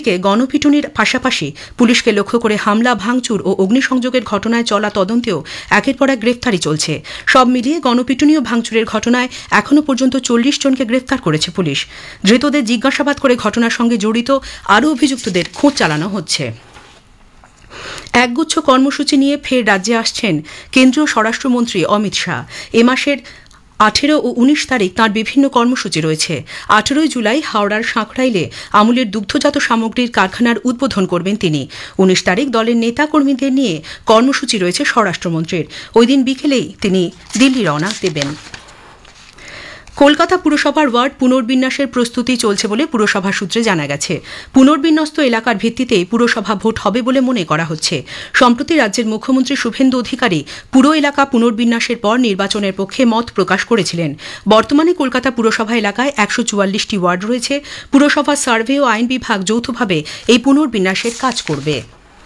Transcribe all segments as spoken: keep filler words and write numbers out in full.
অন্যদিকে গণপিটুনির পাশাপাশি পুলিশকে লক্ষ্য করে হামলা, ভাঙচুর ও অগ্নিসংযোগের ঘটনায় চলা তদন্তেও একের পর এক গ্রেফতারি চলছে। সব মিলিয়ে গণপিটুনি ও ভাঙচুরের ঘটনায় এখনও পর্যন্ত চল্লিশ জনকে গ্রেফতার করেছে পুলিশ। ধৃতদের জিজ্ঞাসাবাদ করে ঘটনার সঙ্গে জড়িত আরও অভিযুক্তদের খোঁজ চালানো হচ্ছে। একগুচ্ছ কর্মসূচি নিয়ে ফের রাজ্যে আসছেন কেন্দ্রীয় স্বরাষ্ট্রমন্ত্রী অমিত শাহ। এ মাসের আঠেরো ও উনিশ তারিখ তাঁর বিভিন্ন কর্মসূচি রয়েছে। আঠেরোই জুলাই হাওড়ার সাঁকরাইলে আমুলের দুগ্ধজাত সামগ্রীর কারখানার উদ্বোধন করবেন তিনি। উনিশ তারিখ দলের নেতা কর্মীদের নিয়ে কর্মসূচি রয়েছে স্বরাষ্ট্রমন্ত্রীর। ওই দিন বিকেলেই তিনি দিল্লি রওনা দেবেন। কলকাতা পুরসভার ওয়ার্ড পুনর্বিন্যাসের প্রস্তুতি চলছে বলে পুরসভা সূত্রে জানা গেছে। পুনর্বিন্যস্ত এলাকার ভিত্তিতেই পুরসভা ভোট হবে বলে মনে করা হচ্ছে। সম্প্রতি রাজ্যের মুখ্যমন্ত্রী শুভেন্দু অধিকারী পুরো এলাকা পুনর্বিন্যাসের পর নির্বাচনের পক্ষে মত প্রকাশ করেছিলেন। বর্তমানে কলকাতা পুরসভা এলাকায় একশো চুয়াল্লিশটি ওয়ার্ড রয়েছে। পুরসভা সার্ভে ও আইন বিভাগ যৌথভাবে এই পুনর্বিন্যাসের কাজ করবে।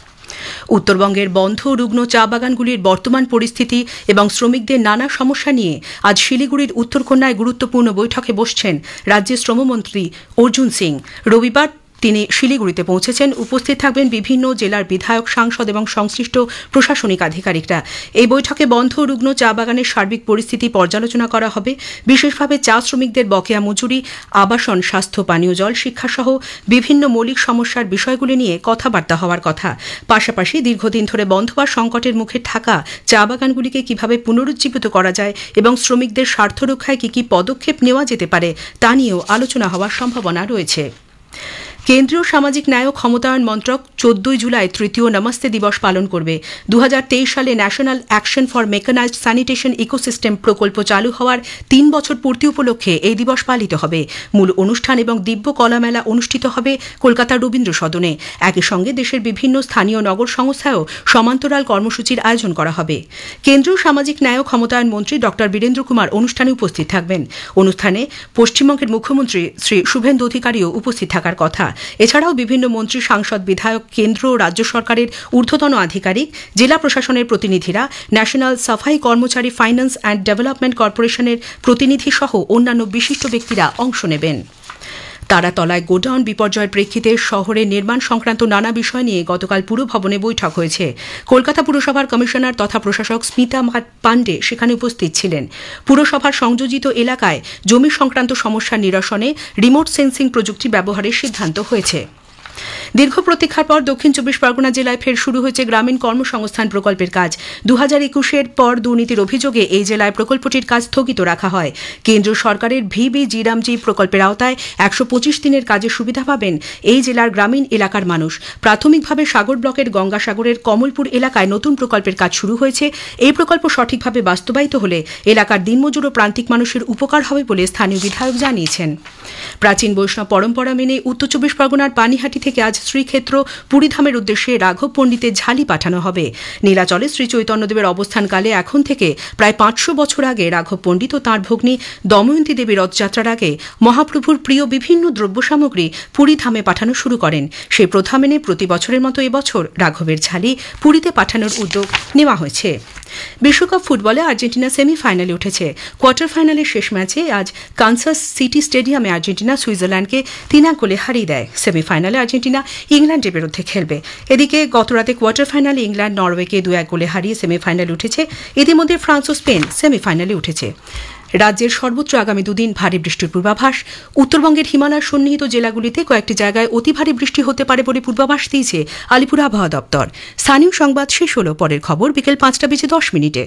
উত্তরবঙ্গের বন্ধ রুগ্ন চা বাগানগুলির বর্তমান পরিস্থিতি এবং শ্রমিকদের নানা সমস্যা নিয়ে আজ শিলিগুড়ির উত্তরকন্যায় গুরুত্বপূর্ণ বৈঠকে বসছেন রাজ্যের শ্রমমন্ত্রী অর্জুন সিং। রবিবার তিনি শিলিগুড়িতে পৌঁছেছেন। উপস্থিত থাকবেন বিভিন্ন জেলার বিধায়ক, সাংসদ এবং সংশ্লিষ্ট প্রশাসনিক আধিকারিকরা। এই বৈঠকে বন্ধ রুগ্ন চা বাগানের সার্বিক পরিস্থিতি পর্যালোচনা করা হবে। বিশেষভাবে চা শ্রমিকদের বকেয়া মজুরি, আবাসন, স্বাস্থ্য, পানীয় জল, শিক্ষাসহ বিভিন্ন মৌলিক সমস্যার বিষয়গুলি নিয়ে কথাবার্তা হওয়ার কথা। পাশাপাশি দীর্ঘদিন ধরে বন্ধ বা সংকটের মুখে থাকা চা বাগানগুলিকে কিভাবে পুনরুজ্জীবিত করা যায় এবং শ্রমিকদের স্বার্থ রক্ষায় কি কি পদক্ষেপ নেওয়া যেতে পারে তা নিয়েও আলোচনা হওয়ার সম্ভাবনা রয়েছে। কেন্দ্রীয় সামাজিক ন্যায় ও ক্ষমতায়ন মন্ত্রক চোদ্দই জুলাই তৃতীয় নমস্তে দিবস পালন করবে। দু হাজার তেইশ সালে national action for mechanized sanitation ecosystem প্রকল্প চালু হওয়ার তিন বছর পূর্তি উপলক্ষে এই দিবস পালিত হবে। মূল অনুষ্ঠান এবং দিব্য কলা মেলা অনুষ্ঠিত হবে কলকাতার রবীন্দ্র সদনে। একই সঙ্গে দেশের বিভিন্ন স্থানীয় নগর সংস্থায়ও সমান্তরাল কর্মসূচির আয়োজন করা হবে। কেন্দ্রীয় সামাজিক ন্যায় ও ক্ষমতায়ন মন্ত্রী ড বীরেন্দ্র কুমার অনুষ্ঠানে উপস্থিত থাকবেন। অনুষ্ঠানে পশ্চিমবঙ্গের মুখ্যমন্ত্রী শ্রী শুভেন্দু অধিকারীও উপস্থিত থাকার কথা। এছাড়াও বিভিন্ন মন্ত্রী, সাংসদ, বিধায়ক, কেন্দ্র ও রাজ্য সরকারের ঊর্ধ্বতন আধিকারিক, জেলা প্রশাসনের প্রতিনিধিরা, ন্যাশনাল সাফাই কর্মচারী ফাইন্যান্স অ্যান্ড ডেভেলপমেন্ট কর্পোরেশনের প্রতিনিধি সহ অন্যান্য বিশিষ্ট ব্যক্তিরা অংশ নেবেন। তারাতলায় গোডাউন বিপর্যয়ের প্রেক্ষিতে শহরে নির্মাণ সংক্রান্ত নানা বিষয় নিয়ে গতকাল পুরভবনে বৈঠক হয়েছে। কলকাতা পুরসভার কমিশনার তথা প্রশাসক স্মিতা পাণ্ডে সেখানে উপস্থিত ছিলেন। পুরসভার সংযোজিত এলাকায় জমি সংক্রান্ত সমস্যা নিরসনে রিমোট সেন্সিং প্রযুক্তি ব্যবহারের সিদ্ধান্ত হয়েছে। দীর্ঘ প্রতীক্ষার পর দক্ষিণ চব্বিশ পরগনা জেলায় ফের শুরু হয়েছে গ্রামীণ কর্মসংস্থান প্রকল্পের কাজ। দু হাজার একুশের পর দুর্নীতির অভিযোগে এই জেলায় প্রকল্পটির কাজ স্থগিত রাখা হয়। কেন্দ্র সরকারের ভিবি জিরামজি প্রকল্পের আওতায় একশো পঁচিশ দিনের কাজের সুবিধা পাবেন এই জেলার গ্রামীণ এলাকার মানুষ। প্রাথমিকভাবে সাগর ব্লকের গঙ্গাসাগরের কমলপুর এলাকায় নতুন প্রকল্পের কাজ শুরু হয়েছে। এই প্রকল্প সঠিকভাবে বাস্তবায়িত হলে এলাকার দিনমজুর ও প্রান্তিক মানুষের উপকার হবে বলে স্থানীয় বিধায়ক জানিয়েছেন। প্রাচীন বৈষ্ণব পরম্পরা মেনে উত্তর চব্বিশ পরগনার পানিহাটি থেকে আজ শ্রীক্ষেত্র পুরীধামের উদ্দেশ্যে রাঘব পণ্ডিতের ঝালি পাঠানো হবে। নীলাচলে শ্রী চৈতন্যদেবের অবস্থানকালে এখন থেকে প্রায় পাঁচশো বছর আগে রাঘব পণ্ডিত ও তাঁর ভগ্নী দময়ন্তী দেবী রথযাত্রার আগে মহাপ্রভুর প্রিয় বিভিন্ন দ্রব্য সামগ্রী পুরীধামে পাঠানো শুরু করেন। সেই প্রথা মেনে প্রতি বছরের মতো এবছর রাঘবের ঝালি পুরীতে পাঠানোর উদ্যোগ নেওয়া হয়েছে। বিশ্বকাপ ফুটবলে আর্জেন্টিনা সেমিফাইনালে উঠেছে। কোয়ার্টার ফাইনালের শেষ ম্যাচে আজ কানসাস সিটি স্টেডিয়ামে আর্জেন্টিনা সুইজারল্যান্ডকে তিন এক গোলে হারিয়ে দেয়। সেমিফাইনালে আর্জেন্টিনা ইংল্যান্ডের বিরুদ্ধে খেলবে। এদিকে গতরাতে কোয়ার্টার ফাইনালে ইংল্যান্ড নরওয়েকে দু এক গোলে হারিয়ে সেমিফাইনালে উঠেছে। ইতিমধ্যে ফ্রান্স ও স্পেন সেমিফাইনালে উঠেছে। রাজ্যের সর্বত্র আগামী দুদিন ভারী বৃষ্টির পূর্বাভাস। উত্তরবঙ্গের হিমালয় সন্নিহিত জেলাগুলিতে কয়েকটি জায়গায় অতি ভারী বৃষ্টি হতে পারে বলে পূর্বাভাস দিয়েছে আলিপুর আবহাওয়া দপ্তর। স্থানীয় সংবাদ শেষ হল। পরের খবর বিকেল পাঁচটা বেজে দশ মিনিটে।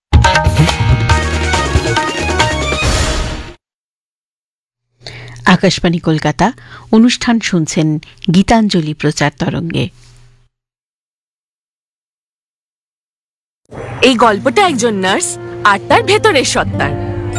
আকাশবাণী কলকাতা, অনুষ্ঠান শুনছেন গীতাঞ্জলি প্রচার তরঙ্গে। এই গল্পটা একজন নার্স আর তার ভেতরের সত্তার।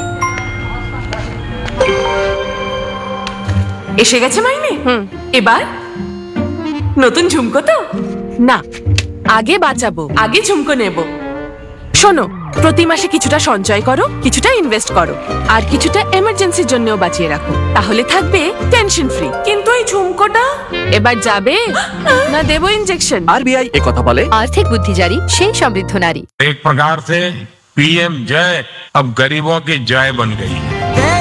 এসে গেছে মাইনে। হুম, এবার নতুন ঝুমকো তো না, আগে বাঁচাবো, আগে ঝুমকো নেব। শোনো, প্রতি মাসে কিছুটা সঞ্চয় করো, কিছুটা ইনভেস্ট করো, আর কিছুটা এমার্জেন্সির জন্যও বাঁচিয়ে রাখো। তাহলে থাকবে টেনশন ফ্রি। কিন্তু এই ঝুমকোটা এবার যাবে না দেবো ইনজেকশন? আরবিআই এ কথা বলে। आर्थिक बुद्धि जारी সেই সমৃদ্ধ নারী। एक प्रकार से पीएम जय अब गरीबों की जय बन गई है।